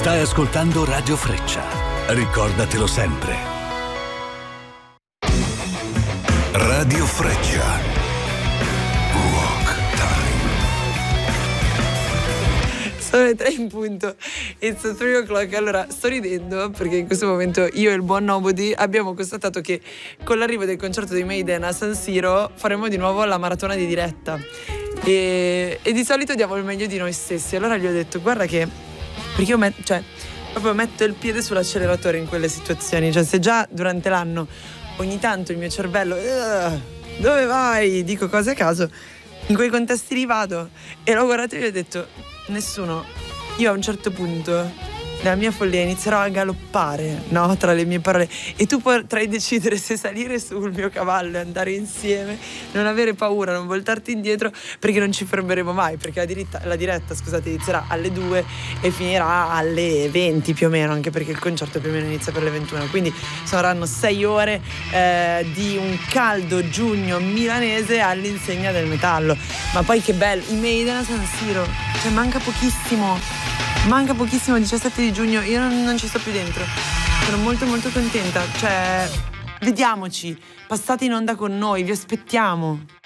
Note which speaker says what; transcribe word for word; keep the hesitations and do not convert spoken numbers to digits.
Speaker 1: Stai ascoltando Radio Freccia. Ricordatelo sempre. Radio Freccia. Rock Time.
Speaker 2: Sono le tre in punto. It's three o'clock. Allora, sto ridendo perché in questo momento io e il buon Nobody abbiamo constatato che con l'arrivo del concerto di Maiden a San Siro faremo di nuovo la maratona di diretta. E, e di solito diamo il meglio di noi stessi. Allora gli ho detto, guarda che... Perché io met- cioè, proprio metto il piede sull'acceleratore in quelle situazioni. Cioè, se già durante l'anno ogni tanto il mio cervello... dove vai? Dico cose a caso. In quei contesti li vado. E l'ho guardato e gli ho detto, nessuno... Io a un certo punto... nella mia follia inizierò a galoppare, no? Tra le mie parole. E tu potrai decidere se salire sul mio cavallo e andare insieme, non avere paura, non voltarti indietro, perché non ci fermeremo mai, perché la, diritta, la diretta, scusate, inizierà alle due e finirà alle venti più o meno, anche perché il concerto più o meno inizia per le ventuno. Quindi saranno sei ore eh, di un caldo giugno milanese all'insegna del metallo. Ma poi che bello, i Maiden a San Siro, cioè manca pochissimo. Manca pochissimo, diciassette di giugno, io non, non ci sto più dentro. Sono molto molto contenta, cioè vediamoci, passate in onda con noi, vi aspettiamo.